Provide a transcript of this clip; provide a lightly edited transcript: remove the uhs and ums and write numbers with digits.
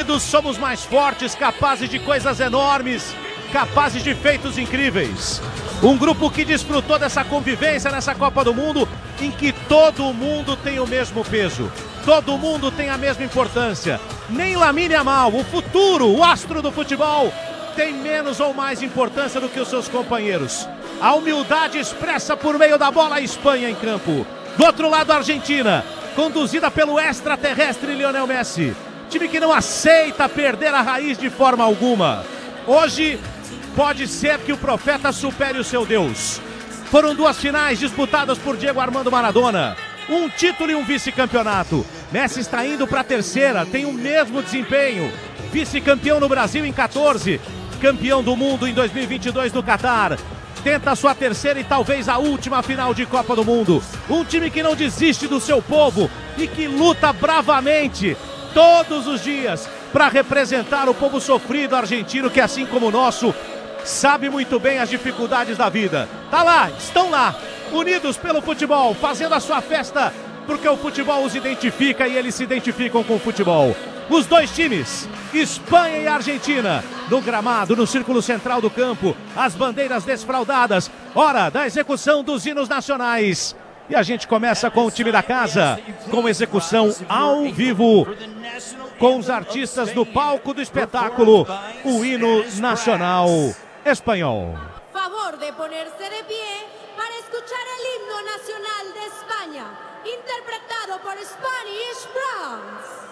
Unidos somos mais fortes, capazes de coisas enormes, capazes de feitos incríveis. Um grupo que desfrutou dessa convivência nessa Copa do Mundo, em que todo mundo tem o mesmo peso, todo mundo tem a mesma importância. Nem Lamine Yamal, o futuro, o astro do futebol, tem menos ou mais importância do que os seus companheiros. A humildade expressa por meio da bola, a Espanha em campo. Do outro lado, a Argentina, conduzida pelo extraterrestre Lionel Messi. Time que não aceita perder a raiz de forma alguma. Hoje, pode ser que o profeta supere o seu Deus. Foram duas finais disputadas por Diego Armando Maradona. Um título e um vice-campeonato. Messi está indo para a terceira, tem o mesmo desempenho. Vice-campeão no Brasil em 14. Campeão do mundo em 2022 no Catar. Tenta a sua terceira e talvez a última final de Copa do Mundo. Um time que não desiste do seu povo e que luta bravamente todos os dias para representar o povo sofrido argentino, que assim como o nosso, sabe muito bem as dificuldades da vida. Tá lá, estão lá, unidos pelo futebol, fazendo a sua festa, porque o futebol os identifica e eles se identificam com o futebol. Os dois times, Espanha e Argentina, no gramado, no círculo central do campo, as bandeiras desfraldadas, hora da execução dos hinos nacionais. E a gente começa com o time da casa, com execução ao vivo, com os artistas do palco do espetáculo, o hino nacional espanhol. Favor de ponerse de pie para escuchar el himno nacional de España, interpretado por Spanish Browns.